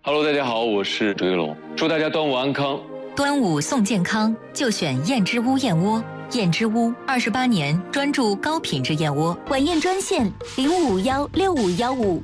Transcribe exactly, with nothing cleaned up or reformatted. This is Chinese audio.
Hello， 大家好，我是周一龙，祝大家端午安康。 端午送健康，就选燕之屋燕窝。燕之屋二十八年专注高品质燕窝， 晚宴专线零五幺六五幺五。